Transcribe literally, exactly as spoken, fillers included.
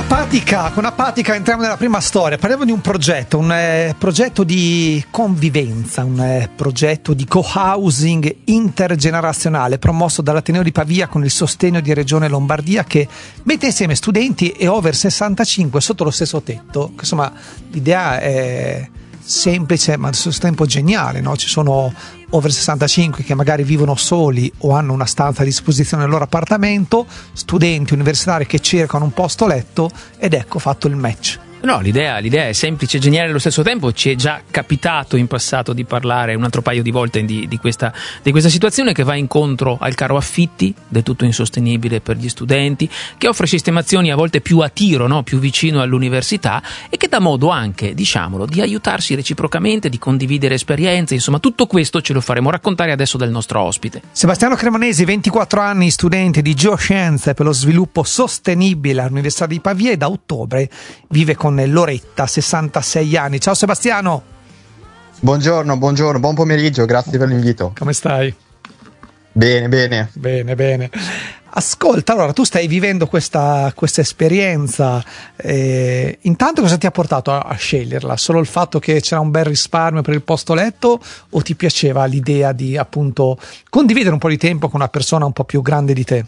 Apatica, con Apatica entriamo nella prima storia. Parliamo di un progetto, un eh, progetto di convivenza, un eh, progetto di co-housing intergenerazionale promosso dall'Ateneo di Pavia con il sostegno di Regione Lombardia, che mette insieme studenti e over sessantacinque sotto lo stesso tetto. Insomma, l'idea è semplice ma allo stesso tempo geniale, no? Ci sono over sessantacinque che magari vivono soli o hanno una stanza a disposizione nel loro appartamento, studenti universitari che cercano un posto letto, ed ecco fatto il match. No, l'idea, l'idea è semplice e geniale allo stesso tempo. Ci è già capitato in passato di parlare un altro paio di volte di, di, questa, di questa situazione che va incontro al caro affitti, del tutto insostenibile per gli studenti, che offre sistemazioni a volte più a tiro, no? Più vicino all'università, e che dà modo anche, diciamolo, di aiutarsi reciprocamente, di condividere esperienze. Insomma, tutto questo ce lo faremo raccontare adesso del nostro ospite. Sebastiano Cremonesi, ventiquattro anni, studente di Geoscienze per lo sviluppo sostenibile all'Università di Pavia, e da ottobre vive con Loretta, sessantasei anni. Ciao Sebastiano. Buongiorno, buongiorno, buon pomeriggio, grazie per l'invito. Come stai? Bene, bene. Bene, bene. Ascolta, allora tu stai vivendo questa, questa esperienza, eh, intanto cosa ti ha portato a, a sceglierla? Solo il fatto che c'era un bel risparmio per il posto letto, o ti piaceva l'idea di appunto condividere un po' di tempo con una persona un po' più grande di te?